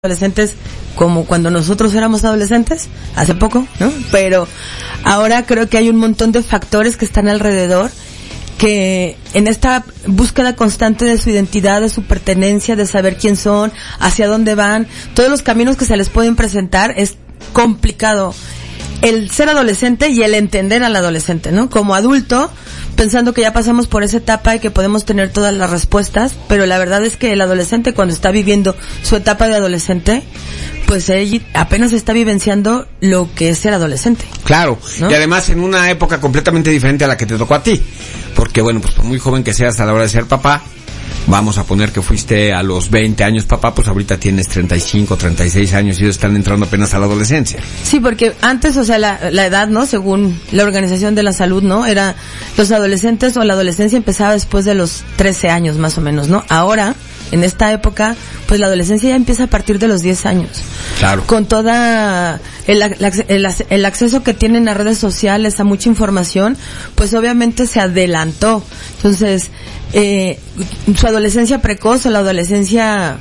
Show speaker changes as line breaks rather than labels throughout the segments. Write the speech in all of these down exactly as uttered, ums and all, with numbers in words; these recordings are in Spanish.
adolescentes como cuando nosotros éramos adolescentes, hace poco, ¿no? Pero ahora creo que hay un montón de factores que están alrededor que en esta búsqueda constante de su identidad, de su pertenencia, de saber quién son, hacia dónde van, todos los caminos que se les pueden presentar, es complicado el ser adolescente y el entender al adolescente, ¿no? Como adulto, pensando que ya pasamos por esa etapa y que podemos tener todas las respuestas, pero la verdad es que el adolescente, cuando está viviendo su etapa de adolescente, pues él apenas está vivenciando lo que es ser adolescente.
Claro, ¿no? Y además en una época completamente diferente a la que te tocó a ti, porque bueno, pues por muy joven que seas a la hora de ser papá, vamos a poner que fuiste a los veinte años papá, pues ahorita tienes treinta y cinco, treinta y seis años y ellos están entrando apenas a la adolescencia.
Sí, porque antes, o sea, la, la edad, ¿no? Según la Organización de la Salud, ¿no? Era los adolescentes o la adolescencia empezaba después de los trece años más o menos, ¿no? Ahora, en esta época, pues la adolescencia ya empieza a partir de los diez años.
Claro. Con
toda el, el, el acceso que tienen a redes sociales, a mucha información, pues obviamente se adelantó. Entonces, eh, su adolescencia precoz o la adolescencia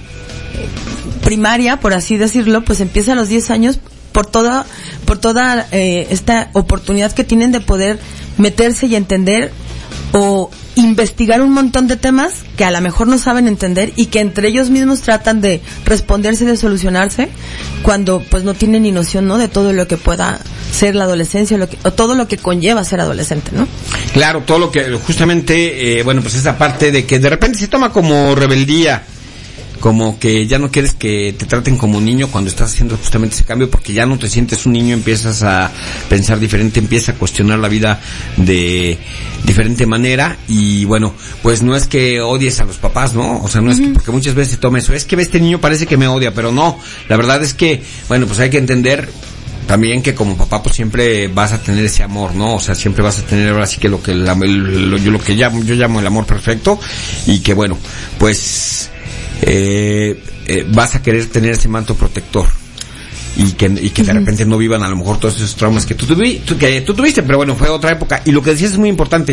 primaria, por así decirlo, pues empieza a los diez años por toda, por toda eh, esta oportunidad que tienen de poder meterse y entender o investigar un montón de temas que a lo mejor no saben entender y que entre ellos mismos tratan de responderse y de solucionarse cuando pues no tienen ni noción, ¿no? De todo lo que pueda ser la adolescencia lo que, o todo lo que conlleva ser adolescente, ¿no?
Claro, todo lo que justamente, eh, bueno, pues esa parte de que de repente se toma como rebeldía, como que ya no quieres que te traten como niño cuando estás haciendo justamente ese cambio, porque ya no te sientes un niño, empiezas a pensar diferente, empiezas a cuestionar la vida de diferente manera y bueno, pues no es que odies a los papás, ¿no? O sea, no es que, porque muchas veces se toma eso, es que este niño parece que me odia, pero no, la verdad es que, bueno, pues hay que entender también que como papá pues siempre vas a tener ese amor, ¿no? O sea, siempre vas a tener ahora sí que lo que el, el, lo, yo lo que llamo, yo llamo el amor perfecto y que bueno, pues Eh, eh, vas a querer tener ese manto protector y que y que de repente no vivan a lo mejor todos esos traumas que tú, tuvi, tú, que tú tuviste, pero bueno, fue otra época. Y lo que decías es muy importante,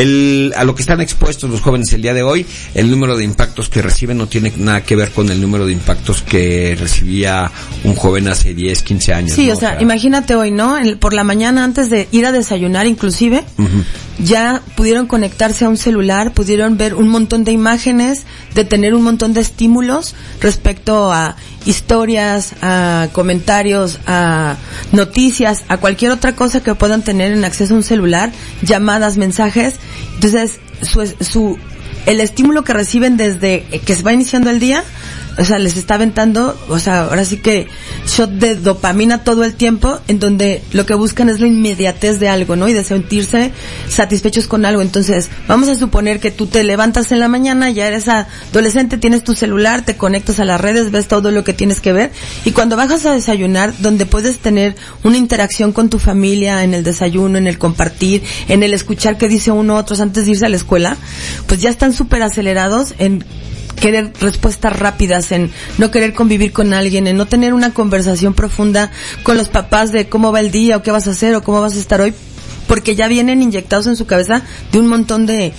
el a lo que están expuestos los jóvenes el día de hoy, el número de impactos que reciben no tiene nada que ver con el número de impactos que recibía un joven hace diez, quince años.
Sí,
¿no?
o, sea, o sea, imagínate hoy, ¿no? El, por la mañana antes de ir a desayunar inclusive, uh-huh. ya pudieron conectarse a un celular, pudieron ver un montón de imágenes, de tener un montón de estímulos respecto a historias, a comentarios, a noticias, a cualquier otra cosa que puedan tener en acceso a un celular, llamadas, mensajes. Entonces, su, su, el estímulo que reciben desde que se va iniciando el día, o sea, les está aventando, o sea, ahora sí que shot de dopamina todo el tiempo, en donde lo que buscan es la inmediatez de algo, ¿no? Y de sentirse satisfechos con algo. Entonces, vamos a suponer que tú te levantas en la mañana, ya eres adolescente, tienes tu celular, te conectas a las redes, ves todo lo que tienes que ver, y cuando bajas a desayunar, donde puedes tener una interacción con tu familia, en el desayuno, en el compartir, en el escuchar qué dice uno otros antes de irse a la escuela, pues ya están súper acelerados en querer respuestas rápidas, en no querer convivir con alguien, en no tener una conversación profunda con los papás de cómo va el día o qué vas a hacer o cómo vas a estar hoy, porque ya vienen inyectados en su cabeza de un montón de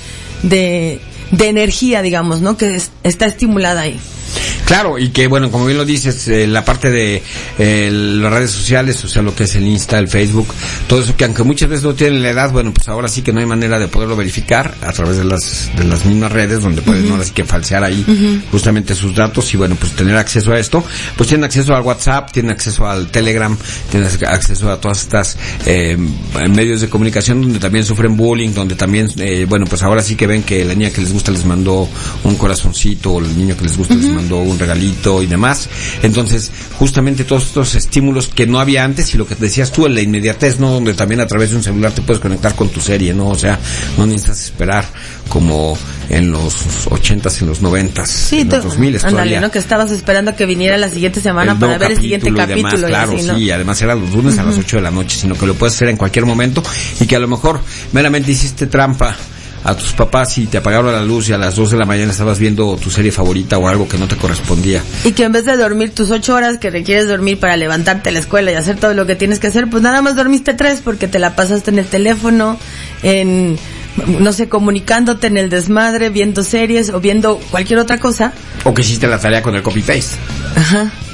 de, de energía, digamos, ¿no? Que es, está estimulada ahí.
Claro, y que bueno, como bien lo dices, eh, la parte de eh, las redes sociales, o sea, lo que es el Insta, el Facebook, todo eso que aunque muchas veces no tienen la edad, bueno, pues ahora sí que no hay manera de poderlo verificar a través de las de las mismas redes, donde pueden uh-huh. ahora sí que falsear ahí uh-huh. justamente sus datos y bueno, pues tener acceso a esto, pues tienen acceso al WhatsApp, tienen acceso al Telegram, tienen acceso a todas estas eh, medios de comunicación donde también sufren bullying, donde también, eh, bueno, pues ahora sí que ven que la niña que les gusta les mandó un corazoncito, o el niño que les gusta uh-huh. les mandó un regalito y demás. Entonces, justamente todos estos estímulos que no había antes, y lo que decías tú, en la inmediatez, ¿no? Donde también a través de un celular te puedes conectar con tu serie, ¿no? O sea, no necesitas esperar como en los ochentas, en los noventas,
sí,
en los dos miles todavía.
¿No? Que estabas esperando que viniera la siguiente semana el para ver el siguiente capítulo.
Demás, claro, y así, ¿no? Sí, además era los lunes uh-huh. a las ocho de la noche, sino que lo puedes hacer en cualquier momento y que a lo mejor meramente hiciste trampa a tus papás y te apagaron la luz y a las dos de la mañana estabas viendo tu serie favorita o algo que no te correspondía.
Y que en vez de dormir tus ocho horas que requieres dormir para levantarte a la escuela y hacer todo lo que tienes que hacer, pues nada más dormiste tres porque te la pasaste en el teléfono, en no sé, comunicándote en el desmadre, viendo series o viendo cualquier otra cosa.
O que hiciste la tarea con el copy-paste.
Ajá.